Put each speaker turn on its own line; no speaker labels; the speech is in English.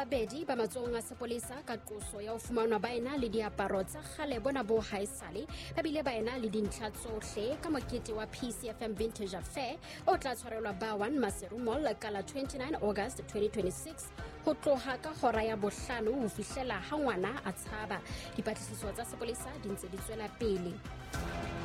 babedi ba matsohong a sepolesa ka qoso ya ho fumanwa ba ena le diaparo tsa kgale bona bo haesale ba bile ba ena le dintlha tsohle ka mokete wa PCFM Vintage Affair o tla tshwarelwa Bawan Maseru Mall ka la 29 August 2026 ho tloha ka hora ya bohlano ho fihlela ha ngwana a tshaba. Dipatlisiso tsa sepolesa di ntse di tswela pele.